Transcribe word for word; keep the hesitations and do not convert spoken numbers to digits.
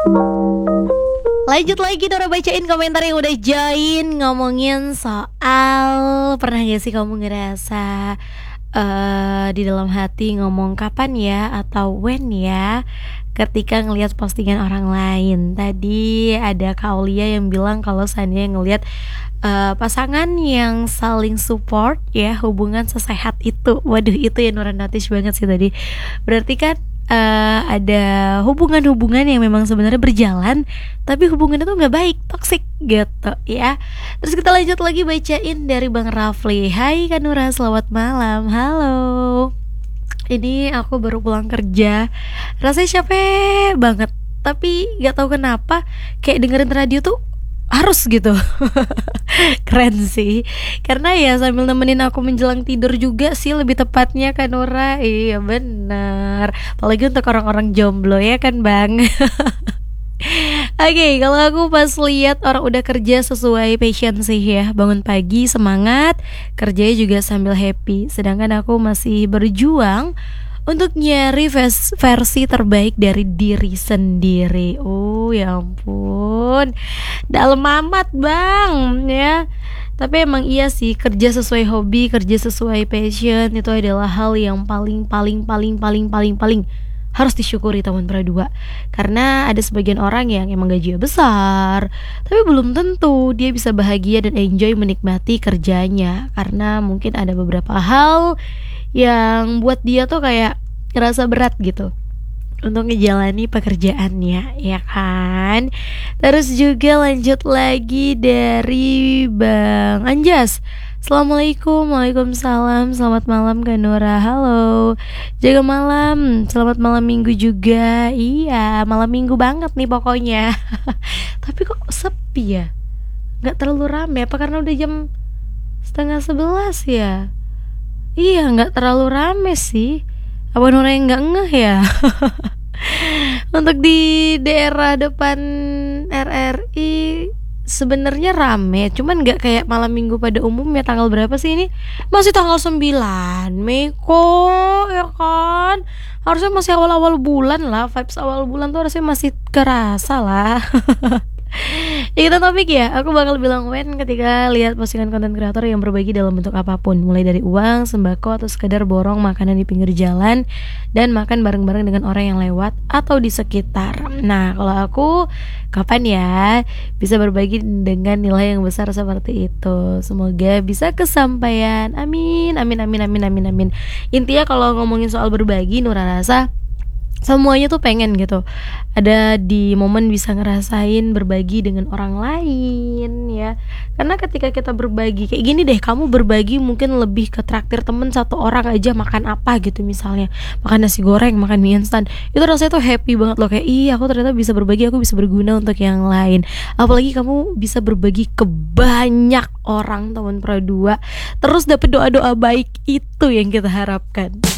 Lanjut lagi Nora bacain komentar yang udah join. Ngomongin soal pernah gak sih kamu ngerasa uh, di dalam hati ngomong kapan ya atau when ya ketika ngelihat postingan orang lain. Tadi ada Kaulia yang bilang kalau seandainya ngelihat uh, pasangan yang saling support ya, hubungan sesehat itu. Waduh, itu yang Nora notice banget sih tadi. Berarti kan Uh, ada hubungan-hubungan yang memang sebenarnya berjalan tapi hubungannya tuh nggak baik, toksik gitu ya. Terus kita lanjut lagi bacain dari Bang Rafli. Hai Kanura, selamat malam. Halo. Ini aku baru pulang kerja, rasanya capek banget. Tapi nggak tahu kenapa kayak dengerin radio tuh harus gitu. Keren sih. Karena ya sambil nemenin aku menjelang tidur juga sih lebih tepatnya kan Nora. Iya benar. Apalagi untuk orang-orang jomblo ya kan Bang. Oke, okay, kalau aku pas lihat orang udah kerja sesuai passion sih ya, bangun pagi semangat, kerjanya juga sambil happy. Sedangkan aku masih berjuang untuk nyari versi terbaik dari diri sendiri. Oh ya ampun, dalam amat Bang ya. Tapi emang iya sih, kerja sesuai hobi, kerja sesuai passion itu adalah hal yang paling paling paling paling paling paling harus disyukuri tahun dua. Karena ada sebagian orang yang emang gajinya besar, tapi belum tentu dia bisa bahagia dan enjoy menikmati kerjanya. Karena mungkin ada beberapa hal yang buat dia tuh kayak ngerasa berat gitu untuk ngejalani pekerjaannya, ya kan? Terus juga lanjut lagi dari Bang Anjas. Assalamualaikum. Waalaikumsalam. Selamat malam Kak Nora. Halo. Jaga malam. Selamat malam minggu juga. Iya, malam minggu banget nih pokoknya. Tapi kok sepi ya? Gak terlalu rame. Apa karena udah jam setengah sebelas ya? Iya, gak terlalu rame sih. Apa Nora yang gak ngeh ya? Untuk di daerah depan R R I sebenarnya rame, cuman gak kayak malam minggu pada umumnya. Tanggal berapa sih ini? Masih tanggal sembilan Mei kok, ya kan? Harusnya masih awal-awal bulan lah. Vibes awal bulan tuh harusnya masih kerasa lah. Ya kita topik ya, aku bakal bilang when ketika lihat postingan konten kreator yang berbagi dalam bentuk apapun, mulai dari uang, sembako, atau sekedar borong makanan di pinggir jalan dan makan bareng-bareng dengan orang yang lewat atau di sekitar. Nah kalau aku, kapan ya bisa berbagi dengan nilai yang besar seperti itu? Semoga bisa kesampaian, amin, amin, amin, amin, amin, amin. Intinya kalau ngomongin soal berbagi, Nura rasa semuanya tuh pengen gitu ada di momen bisa ngerasain berbagi dengan orang lain ya. Karena ketika kita berbagi kayak gini deh, kamu berbagi mungkin lebih ke traktir temen satu orang aja makan apa gitu, misalnya makan nasi goreng, makan mie instan, itu rasanya tuh happy banget loh. Kayak iya aku ternyata bisa berbagi, aku bisa berguna untuk yang lain. Apalagi kamu bisa berbagi ke banyak orang tahun dua, terus dapet doa-doa baik, itu yang kita harapkan.